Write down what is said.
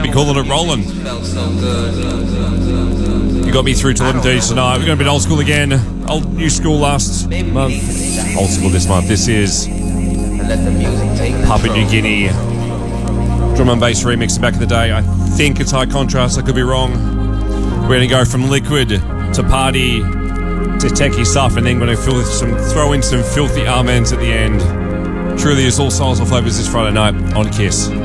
be calling it rolling. You got me through to 11:30 tonight. We're going to be old school again. New school last month. Old school this month. This is Papua New Guinea drum and bass remix back in the day. I think it's High Contrast. I could be wrong. We're going to go from liquid to party to techie stuff, and then going to throw in some filthy amens at the end. Truly is all styles and flavors this Friday night on Kiss.